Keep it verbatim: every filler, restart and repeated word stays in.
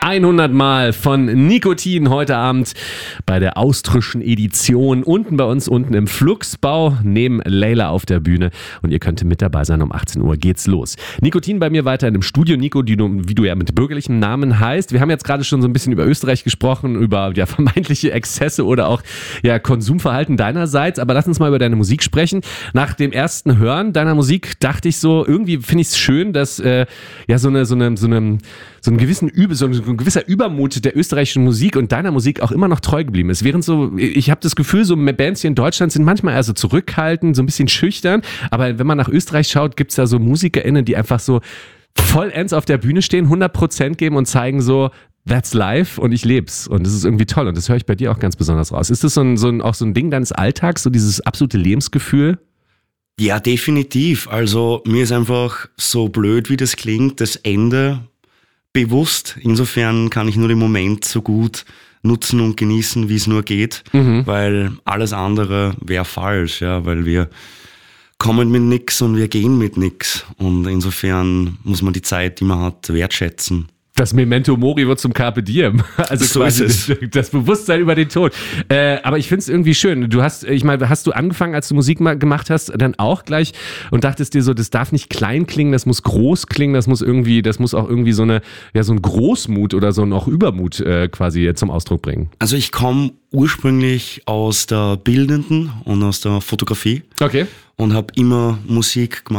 hundert Mal von Nikotin heute Abend bei der Austrischen Edition. Unten bei uns, unten im Fluxbau, neben Leila auf der Bühne. Und ihr könnt mit dabei sein, um achtzehn Uhr geht's los. Nikotin bei mir weiter in dem Studio. Nico, die du, wie du ja mit bürgerlichem Namen heißt. Wir haben jetzt gerade schon so ein bisschen über Österreich gesprochen, über ja, vermeintliche Exzesse oder auch ja, Konsumverhalten deinerseits. Aber lass uns mal über deine Musik sprechen. Nach dem ersten Hören deiner Musik dachte ich so, irgendwie finde ich es schön, dass äh, ja so eine, so eine, so eine so einen gewissen Übe, so ein gewisser Übermut der österreichischen Musik und deiner Musik auch immer noch treu geblieben ist. Während so, ich habe das Gefühl, so Bands hier in Deutschland sind manchmal eher so zurückhaltend, so ein bisschen schüchtern, aber wenn man nach Österreich schaut, gibt's da so MusikerInnen, die einfach so vollends auf der Bühne stehen, hundert Prozent geben und zeigen so, that's life und ich leb's. Und das ist irgendwie toll und das höre ich bei dir auch ganz besonders raus. Ist das so ein, so ein, auch so ein Ding deines Alltags, so dieses absolute Lebensgefühl? Ja, definitiv. Also mir ist einfach so blöd, wie das klingt, das Ende bewusst. Insofern kann ich nur den Moment so gut nutzen und genießen, wie es nur geht, mhm. weil alles andere wäre falsch, ja, weil wir kommen mit nix und wir gehen mit nix. Und insofern muss man die Zeit, die man hat, wertschätzen. Das Memento Mori wird zum Carpe Diem. Also so quasi ist es. Das Bewusstsein über den Tod. Äh, aber ich finde es irgendwie schön. Du hast, ich meine, hast du angefangen, als du Musik mal gemacht hast, dann auch gleich und dachtest dir so, das darf nicht klein klingen, das muss groß klingen, das muss irgendwie, das muss auch irgendwie so eine, ja, so ein Großmut oder so ein auch Übermut äh, quasi zum Ausdruck bringen. Also ich komme ursprünglich aus der Bildenden und aus der Fotografie. Okay. Und habe immer Musik gemacht